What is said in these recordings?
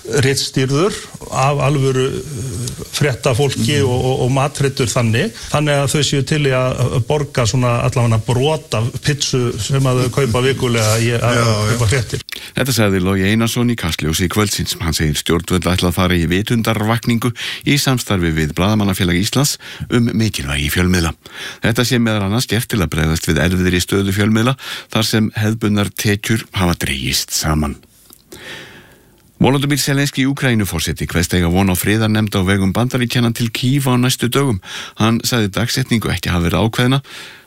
ritstýrður af alvöru fréttafólki og matreitur þannig að þau séu til í að borga svona allavega brot af pizzu sem að þau kaupa vikulega í að kaupa fréttir. Þetta sagði Logi Einarsson í Kastljósi kvöldsins. Hann segir stjórnvöld ætla að fara í vitundarvakningu í samstarfi við Blaðamannafélag Íslands mikilvægi fjölmiðla. Þetta sé meðal annars gert til að bregðast við erfiðri stöðu fjölmiðla þar sem hefðbundnar tekjur hafa dregist saman. Volodymyr Zelenský Úkraínuforseti kveðst eiga von á friðarnefnd á vegum Bandaríkjanna til Kýv á næstu dögum. Hann sagði dagsetningu ekki hafa verið ákveðna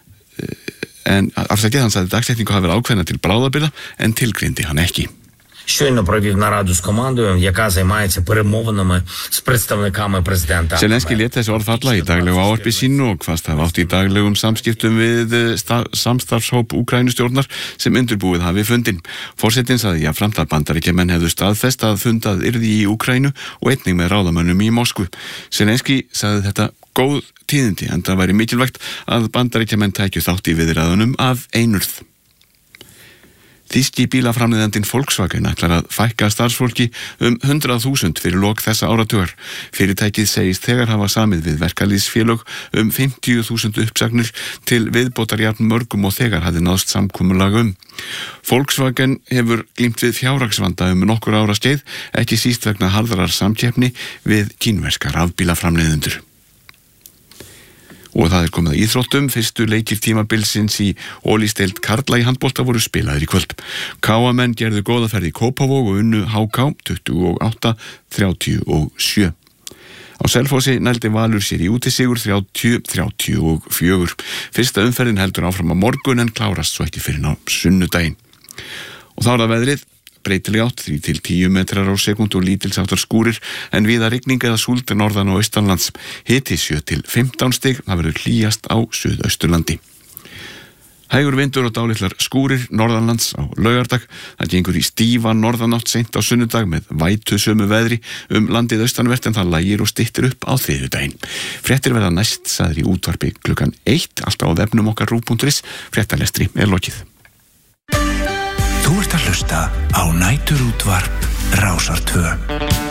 til bráðabirgða en tilgreindi hann ekki. Щойно провів нараду з командою, яка займається перемовинами з представниками президента. Zelenský lét þessi orð falla í daglegu ávarpi sínu og kvaðst hafa átt í daglegum samskiptum við samstarfshóp Úkraínustjórnar sem undirbúið hafi fundinn. Forsetinn sagði jafnframt að Bandaríkjamenn hefðu staðfest að fundað yrði í Úkraínu og einnig með ráðamönnum í Moskvu. Zelenský sagði þetta góð tíðindi enda væri mikilvægt að Bandaríkjamenn tækju þátt í viðræðunum af einurð. Þýski bílaframleiðandinn Volkswagen ætlar að fækka starfsfólki 100.000 fyrir lok þessa áratugar. Fyrirtækið segist þegar hafa samið við verkalýðsfélög 50.000 uppsagnir til viðbótar jafn mörgum og þegar hafði náðst samkomulag Volkswagen hefur glímt við fjárhagsvanda nokkur ára skeið, ekki síst vegna harðrar samkeppni við kínverskar rafbílaframleiðendur. Og það komið að íþróttum. Fyrstu leikir tímabilsins í Ólísdeild karla í handbolta voru spilaðir í kvöld. KA-menn gerðu góða ferð í Kópavog og unnu HK 28-37. Á Selfossi nældi Valur sér í útisigur 30-34. Fyrsta umferðin heldur áfram á morgun en klárast svo ekki fyrir á sunnudaginn. Og þá það veðrið. Breytileg átt 3-10 metrar á sekúndu og lítilsháttar skúrir en víða rigning eða súld norðan og austanlands. Hiti 7-15 stig, það verður hlýjast á Suðausturlandi. Hægur vindur og dálitlar skúrir norðanlands á laugardag. Það gengur í stífa norðanátt seint á sunnudag með vætu sömu veðri landið austanvert en það lægir og styttir upp á þriðjudaginn. Fréttir verða næst sagðir í útvarpi klukkan 1 alltaf á vefnum okkar rúv.is. Fréttalestri lokið. Þú ert að hlusta á Næturútvarp Rásar 2.